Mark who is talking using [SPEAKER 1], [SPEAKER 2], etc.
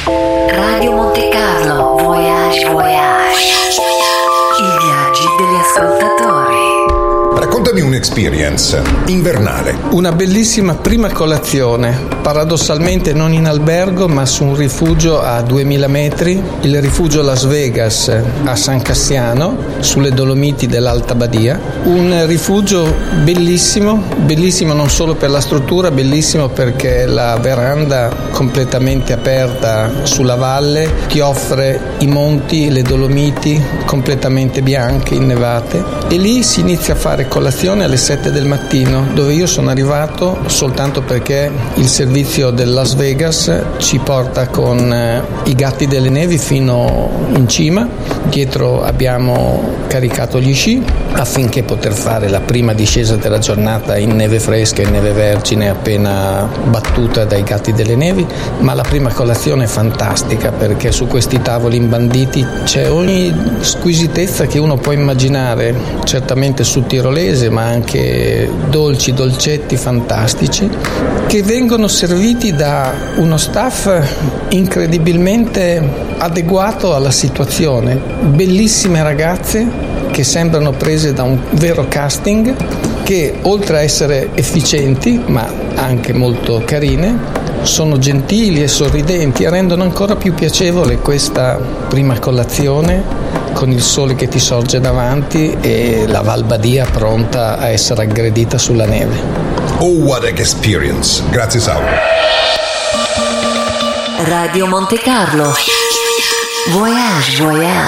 [SPEAKER 1] Radio Monte Carlo, Voyage Voyage. I viaggi degli ascoltatori.
[SPEAKER 2] Raccontami un'experience invernale.
[SPEAKER 3] Una bellissima prima colazione, paradossalmente non in albergo ma su un rifugio a 2000 metri, il rifugio Las Vegas a San Cassiano, sulle Dolomiti dell'Alta Badia. Un rifugio bellissimo, bellissimo non solo per la struttura, bellissimo perché la veranda completamente aperta sulla valle ti offre i monti, le Dolomiti completamente bianche, innevate, e lì si inizia a fare colazione alle 7 del mattino, dove io sono arrivato soltanto perché il servizio del Las Vegas ci porta con i Gatti delle Nevi fino in cima. Dietro abbiamo caricato gli sci affinché poter fare la prima discesa della giornata in neve fresca e neve vergine appena battuta dai Gatti delle Nevi, ma la prima colazione è fantastica perché su questi tavoli imbanditi c'è ogni squisitezza che uno può immaginare, certamente sul tirolese, ma anche dolcetti fantastici che vengono serviti da uno staff incredibilmente adeguato alla situazione. Bellissime ragazze che sembrano prese da un vero casting, che oltre a essere efficienti ma anche molto carine, sono gentili e sorridenti e rendono ancora più piacevole questa prima colazione con il sole che ti sorge davanti e la Val Badia pronta a essere aggredita sulla neve.
[SPEAKER 2] Oh, what an experience! Grazie Sauro.
[SPEAKER 1] Radio Monte Carlo, Voyage Voyage.